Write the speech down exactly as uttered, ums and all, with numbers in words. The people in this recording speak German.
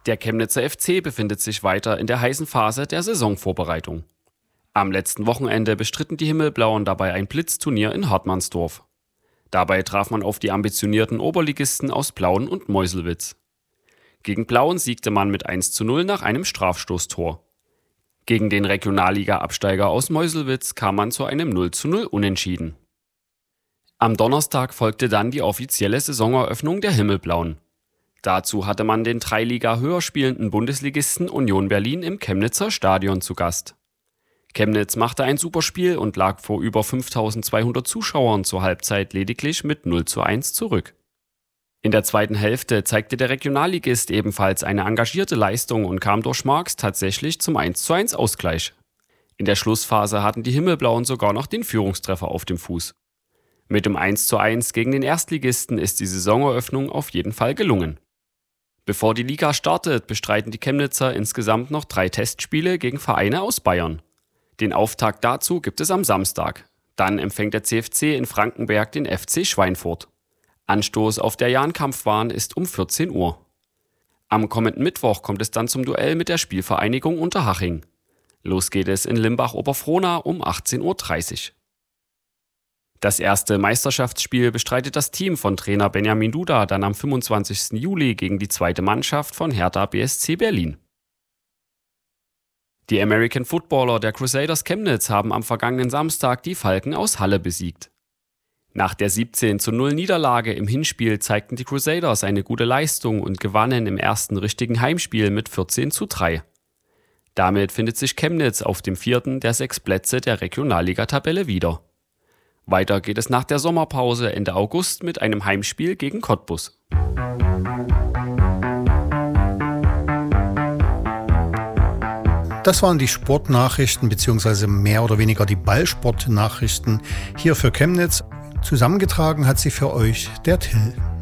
Der Chemnitzer F C befindet sich weiter in der heißen Phase der Saisonvorbereitung. Am letzten Wochenende bestritten die Himmelblauen dabei ein Blitzturnier in Hartmannsdorf. Dabei traf man auf die ambitionierten Oberligisten aus Plauen und Meuselwitz. Gegen Plauen siegte man mit eins zu null nach einem Strafstoßtor. Gegen den Regionalliga-Absteiger aus Meuselwitz kam man zu einem null zu null Unentschieden. Am Donnerstag folgte dann die offizielle Saisoneröffnung der Himmelblauen. Dazu hatte man den drei Liga höher spielenden Bundesligisten Union Berlin im Chemnitzer Stadion zu Gast. Chemnitz machte ein super Spiel und lag vor über fünftausendzweihundert Zuschauern zur Halbzeit lediglich mit null zu eins zurück. In der zweiten Hälfte zeigte der Regionalligist ebenfalls eine engagierte Leistung und kam durch Marx tatsächlich zum eins zu eins Ausgleich. In der Schlussphase hatten die Himmelblauen sogar noch den Führungstreffer auf dem Fuß. Mit dem eins zu eins gegen den Erstligisten ist die Saisoneröffnung auf jeden Fall gelungen. Bevor die Liga startet, bestreiten die Chemnitzer insgesamt noch drei Testspiele gegen Vereine aus Bayern. Den Auftakt dazu gibt es am Samstag. Dann empfängt der C F C in Frankenberg den F C Schweinfurt. Anstoß auf der Jahn-Kampfbahn ist um vierzehn Uhr. Am kommenden Mittwoch kommt es dann zum Duell mit der Spielvereinigung Unterhaching. Los geht es in Limbach-Oberfrohna um achtzehn Uhr dreißig. Das erste Meisterschaftsspiel bestreitet das Team von Trainer Benjamin Duda dann am fünfundzwanzigsten Juli gegen die zweite Mannschaft von Hertha B S C Berlin. Die American Footballer der Crusaders Chemnitz haben am vergangenen Samstag die Falken aus Halle besiegt. Nach der siebzehn zu null Niederlage im Hinspiel zeigten die Crusaders eine gute Leistung und gewannen im ersten richtigen Heimspiel mit vierzehn zu drei. Damit findet sich Chemnitz auf dem vierten der sechs Plätze der Regionalliga-Tabelle wieder. Weiter geht es nach der Sommerpause Ende August mit einem Heimspiel gegen Cottbus. Das waren die Sportnachrichten bzw. mehr oder weniger die Ballsportnachrichten hier für Chemnitz. Zusammengetragen hat sie für euch der Till.